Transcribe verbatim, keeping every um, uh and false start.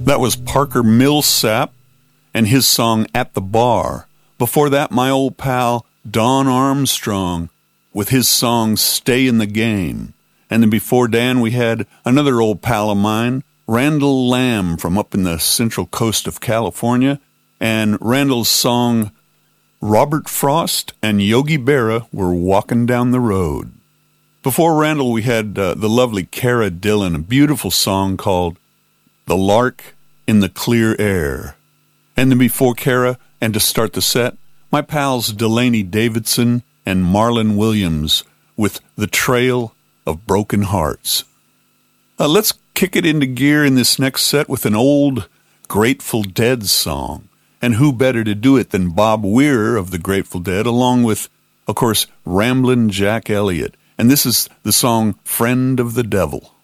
That was Parker Millsap and his song At the Bar. Before that, my old pal Don Armstrong with his song Stay in the Game. And then before Dan, we had another old pal of mine, Randall Lamb from up in the central coast of California. And Randall's song Robert Frost and Yogi Berra were Walking Down the Road. Before Randall, we had uh, the lovely Cara Dillon, a beautiful song called The Lark in the Clear Air. And then before Cara, and to start the set, my pals Delaney Davidson and Marlon Williams with The Trail of Broken Hearts. Uh, let's kick it into gear in this next set with an old Grateful Dead song. And who better to do it than Bob Weir of the Grateful Dead, along with, of course, Ramblin' Jack Elliott. And this is the song Friend of the Devil.